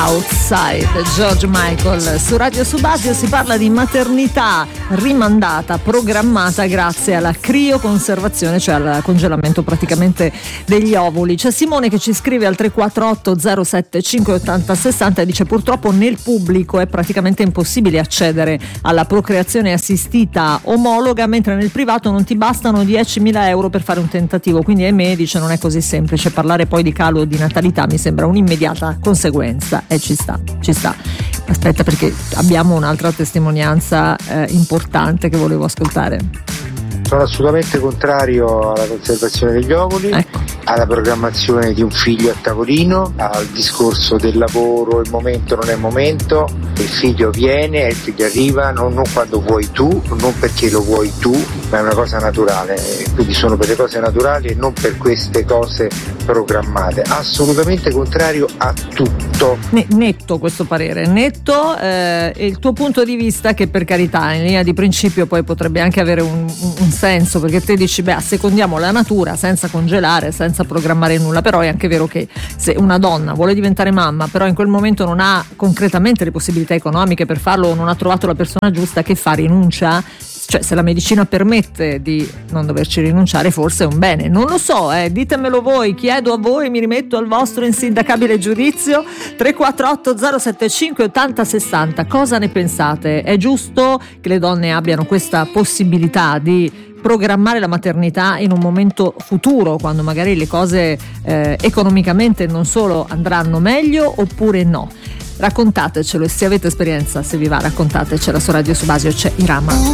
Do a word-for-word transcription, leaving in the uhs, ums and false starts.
Outside, George Michael. Su Radio Subasio si parla di maternità rimandata, programmata grazie alla crioconservazione, cioè al congelamento praticamente degli ovuli. C'è Simone che ci scrive al tre quattro otto zero sette cinque otto zero sei zero e dice: purtroppo nel pubblico è praticamente impossibile accedere alla procreazione assistita omologa, mentre nel privato non ti bastano diecimila euro per fare un tentativo, quindi ahimè, dice, non è così semplice. Parlare poi di calo di natalità mi sembra un'immediata conseguenza. E eh, ci sta, ci sta. Aspetta, perché abbiamo un'altra testimonianza eh, importante che volevo ascoltare. Sono assolutamente contrario alla conservazione degli ovuli, ecco. alla programmazione di un figlio a tavolino, al discorso del lavoro, il momento non è momento, il figlio viene, il figlio arriva, non, non quando vuoi tu, non perché lo vuoi tu, ma è una cosa naturale, quindi sono per le cose naturali e non per queste cose programmate. Assolutamente contrario a tutto. Netto questo parere, netto, eh, e il tuo punto di vista, che per carità in linea di principio poi potrebbe anche avere un, un senso, perché te dici beh, assecondiamo la natura senza congelare, senza programmare nulla, però è anche vero che se una donna vuole diventare mamma però in quel momento non ha concretamente le possibilità economiche per farlo o non ha trovato la persona giusta, che fa? Rinuncia? Cioè, se la medicina permette di non doverci rinunciare, forse è un bene, non lo so, eh. Ditemelo voi, chiedo a voi, mi rimetto al vostro insindacabile giudizio. Tre quattro otto zero sette cinque otto zero sei zero, cosa ne pensate? È giusto che le donne abbiano questa possibilità di programmare la maternità in un momento futuro, quando magari le cose eh, economicamente non solo andranno meglio, oppure no? Raccontatecelo, e se avete esperienza, se vi va, raccontatecela. Su Radio Subasio c'è Irama.